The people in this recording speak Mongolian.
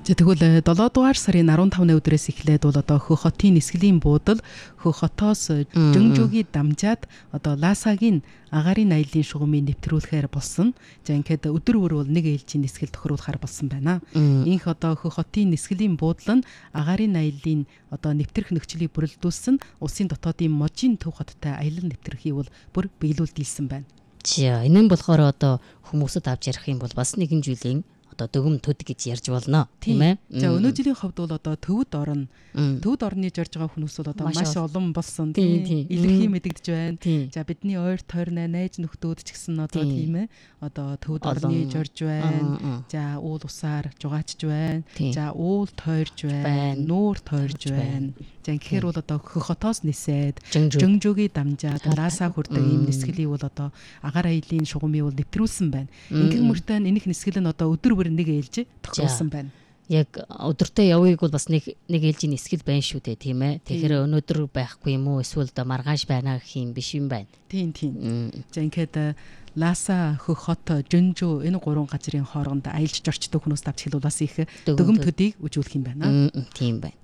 За тэгвэл 7 дугаар сарын 15-ны өдрөөс эхлээд бол одоо Хөх хотын нисгэлийн буудал Хөх хотоос Жөнжөгийг дамжаад одоо Ласагийн агаарын аяллаа шугамыг нэвтрүүлэхээр болсон. За ингээд өдөр бүр бол нэг ээлжийн нисгэл тохируулахаар болсон байна. Инх одоо Хөх хотын нисгэлийн буудал нь агаарын аяллаа одоо нэвтрэх нөхцөлийг бүрэлдүүлсэн улсын дотоодын можийн төв хоттой аялал нэвтрэхийг бол бүр биелүүлдэлсэн байна. За энэ нь болохоор одоо хүмүүсд авч ярих юм бол бас нэгэн жилийн одоо дөгөм төд гэж ярьж болно тийм ээ. За өнөө жилийн хувьд бол одоо төвд орно. Төвд орны жорж байгаа хүмүүс бол одоо маш олон болсон тийм илэрхий мэдэгдэж байна. За бидний ойр тойрны найз нөхдүүд ч гэсэн одоо тийм ээ. Одоо төвд орны жорж байна. За уул усаар жугаачж байна. За уул тойрж байна. Нуур тойрж байна. За тэгэхээр бол одоо Хөх хотоос нисээд Жөнжөгийг дамжаад Ласа хүрдэг ийм нисгэлийг бол одоо агаар аяллаа шугамыг бол нэвтрүүлсэн байна. Ингэх мөртөө энэх нисгэл нь одоо өдөр бүр нэг ээлж тохиолсон байна. Яг өдөртөө явъяг бол бас нэг ээлжийн нисгэл байна шүү дээ тийм ээ. Тэгэхээр өнөөдөр байхгүй юм уу эсвэл маргааш байна гэх юм биш юм байна. Тийм. За ингээд Ласа, Хөх хот, Жөнжөө энэ гурван газрын хооронд аялж жорчдог хүмүүс давч хэлвэл бас их дөгөм төдийг үжүүлэх юм байна. Тийм байна.